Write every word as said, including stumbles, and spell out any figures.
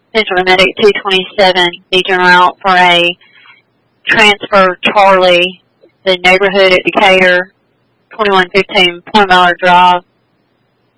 Central Medic two twenty-seven, being route for a transfer Charlie, the neighborhood at Decatur, twenty-one fifteen Plum Valley Drive.